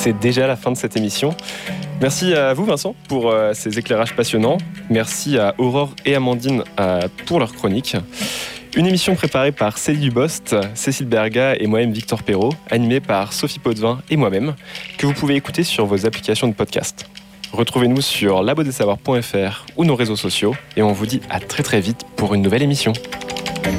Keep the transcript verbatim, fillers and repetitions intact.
c'est déjà la fin de cette émission. Merci à vous Vincent pour euh, ces éclairages passionnants. Merci à Aurore et Amandine euh, pour leur chronique. Une émission préparée par Célie Dubost, Cécile Berga et moi-même Victor Perrault, animée par Sophie Potvin et moi-même, que vous pouvez écouter sur vos applications de podcast. Retrouvez-nous sur labo des savoirs point f r ou nos réseaux sociaux et on vous dit à très très vite pour une nouvelle émission.